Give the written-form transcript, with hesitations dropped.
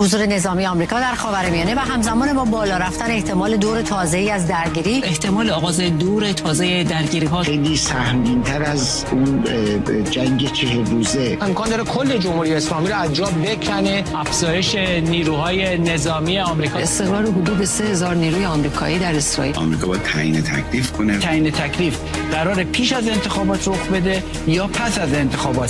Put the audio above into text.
حضور نظامی آمریکا در خاورمیانه و همزمان با بالا رفتن احتمال دور تازه‌ای از درگیری، احتمال آغاز دور تازه درگیری‌ها خیلی سهمگین‌تر از اون جنگ 40 روزه. امکان داره کل جمهوری اسلامی رو از جا بکنه. افزایش نیروهای نظامی آمریکا، استقرار حدود 3000 نیروی آمریکایی در اسرائیل. آمریکا باید تعیین تکلیف کنه. تعیین تکلیف قرار پیش از انتخابات رخ بده یا پس از انتخابات؟